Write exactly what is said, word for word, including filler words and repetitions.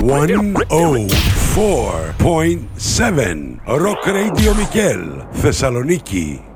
one oh four point seven Rock Radio Mikel, Θεσσαλονίκη.